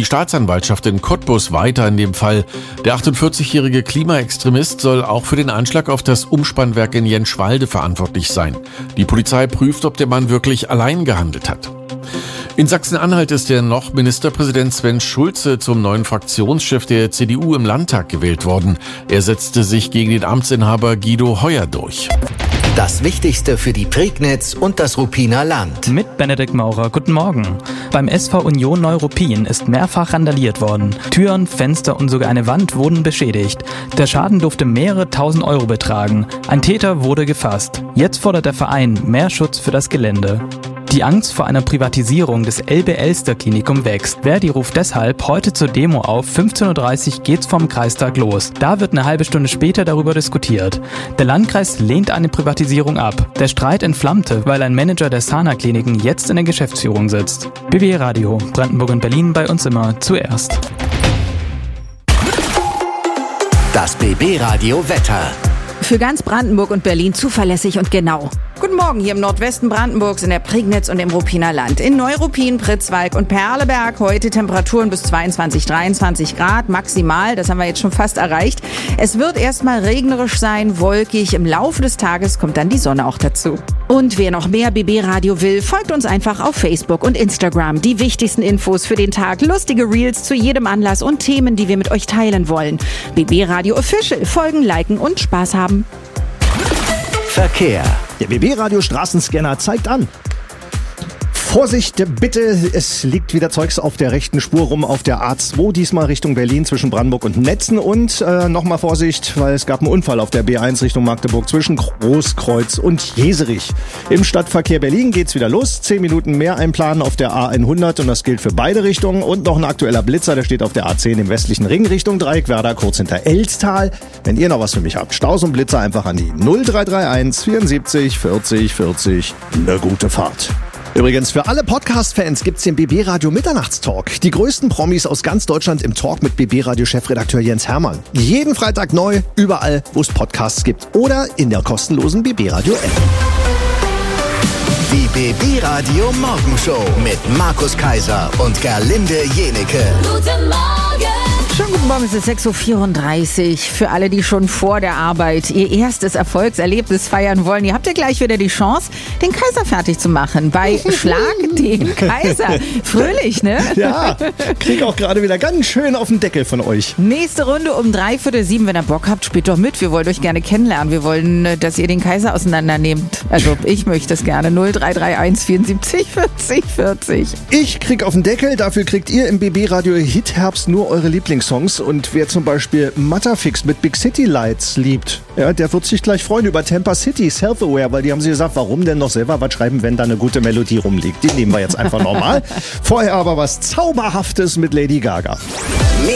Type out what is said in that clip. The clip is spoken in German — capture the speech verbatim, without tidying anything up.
Staatsanwaltschaft in Cottbus weiter in dem Fall. Der achtundvierzigjährige Klimaextremist soll auch für den Anschlag auf das Umspannwerk in Jenschwalde verantwortlich sein. Die Polizei prüft, ob der Mann wirklich allein gehandelt hat. In Sachsen-Anhalt ist der noch Ministerpräsident Sven Schulze zum neuen Fraktionschef der C D U im Landtag gewählt worden. Er setzte sich gegen den Amtsinhaber Guido Heuer durch. Das Wichtigste für die Prignitz und das Ruppiner Land. Mit Benedikt Maurer, guten Morgen. Beim S V Union Neuruppin ist mehrfach randaliert worden. Türen, Fenster und sogar eine Wand wurden beschädigt. Der Schaden durfte mehrere tausend Euro betragen. Ein Täter wurde gefasst. Jetzt fordert der Verein mehr Schutz für das Gelände. Die Angst vor einer Privatisierung des Elbe-Elster-Klinikum wächst. Verdi ruft deshalb heute zur Demo auf. fünfzehn Uhr dreißig geht's vom Kreistag los. Da wird eine halbe Stunde später darüber diskutiert. Der Landkreis lehnt eine Privatisierung ab. Der Streit entflammte, weil ein Manager der Sana-Kliniken jetzt in der Geschäftsführung sitzt. B B Radio, Brandenburg und Berlin, bei uns immer zuerst. Das B B Radio Wetter. Für ganz Brandenburg und Berlin zuverlässig und genau. Guten Morgen hier im Nordwesten Brandenburgs, in der Prignitz und im Ruppiner Land. In Neuruppin, Pritzwalk und Perleberg heute Temperaturen bis zweiundzwanzig, dreiundzwanzig Grad maximal. Das haben wir jetzt schon fast erreicht. Es wird erstmal regnerisch sein, wolkig. Im Laufe des Tages kommt dann die Sonne auch dazu. Und wer noch mehr B B Radio will, folgt uns einfach auf Facebook und Instagram. Die wichtigsten Infos für den Tag, lustige Reels zu jedem Anlass und Themen, die wir mit euch teilen wollen. B B Radio Official, folgen, liken und Spaß haben. Verkehr. Der B B-Radio Straßenscanner zeigt an. Vorsicht, bitte, es liegt wieder Zeugs auf der rechten Spur rum auf der A zwei, diesmal Richtung Berlin zwischen Brandenburg und Netzen. Und äh, nochmal Vorsicht, weil es gab einen Unfall auf der B eins Richtung Magdeburg zwischen Großkreuz und Jeserich. Im Stadtverkehr Berlin geht's wieder los. Zehn Minuten mehr einplanen auf der A hundert und das gilt für beide Richtungen. Und noch ein aktueller Blitzer, der steht auf der A zehn im westlichen Ring Richtung Dreieckwerder, kurz hinter Elstal. Wenn ihr noch was für mich habt, Staus und Blitzer einfach an die null drei drei eins vierundsiebzig vierzig vierzig. Eine gute Fahrt. Übrigens, für alle Podcast-Fans gibt's den B B-Radio Mitternachtstalk. Die größten Promis aus ganz Deutschland im Talk mit B B-Radio-Chefredakteur Jens Hermann. Jeden Freitag neu, überall, wo es Podcasts gibt. Oder in der kostenlosen B B-Radio-App. Die B B-Radio Morgenshow mit Markus Kaiser und Gerlinde Jenecke. Guten Morgen! Schönen guten Morgen, es ist sechs Uhr vierunddreißig. Für alle, die schon vor der Arbeit ihr erstes Erfolgserlebnis feiern wollen, ihr habt ja gleich wieder die Chance, den Kaiser fertig zu machen bei Schlag den Kaiser. Fröhlich, ne? Ja, krieg auch gerade wieder ganz schön auf den Deckel von euch. Nächste Runde um drei Viertel sieben. Wenn ihr Bock habt, spielt doch mit. Wir wollen euch gerne kennenlernen. Wir wollen, dass ihr den Kaiser auseinandernehmt. Also ich möchte es gerne. null drei drei eins vierundsiebzig vierzig vierzig. Ich krieg auf den Deckel, dafür kriegt ihr im B B-Radio Hit-Herbst nur eure Lieblingssongs. Und wer zum Beispiel Matterfix mit Big City Lights liebt, ja, der wird sich gleich freuen über Tampa City, Self-Aware, weil die haben sich gesagt, warum denn noch selber was schreiben, wenn da eine gute Melodie rumliegt. Die nehmen wir jetzt einfach normal. Vorher aber was Zauberhaftes mit Lady Gaga.